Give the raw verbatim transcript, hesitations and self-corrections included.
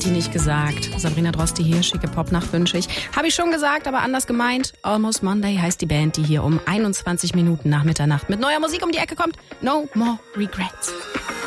Banty nicht gesagt. Sabrina Drosti hier, schicke Popnacht wünsche ich. Habe ich schon gesagt, aber anders gemeint. Almost Monday heißt die Band, die hier um einundzwanzig Minuten nach Mitternacht mit neuer Musik um die Ecke kommt. No More Regrets.